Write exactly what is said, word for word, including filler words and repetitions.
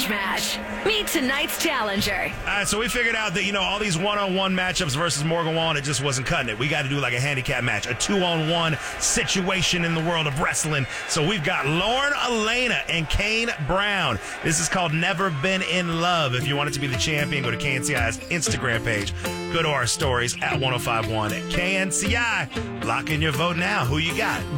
match. Meet tonight's challenger. All right, so we figured out that, you know, all these one-on-one matchups versus Morgan Wallen, it just wasn't cutting it. We got to do like a handicap match, a two-on-one situation in the world of wrestling. So we've got Lauren Elena and Kane Brown. This is called Never Been in Love. If you want it to be the champion, go to K N C I's Instagram page. Go to our stories at ten fifty-one at K N C I. Lock in your vote now. Who you got?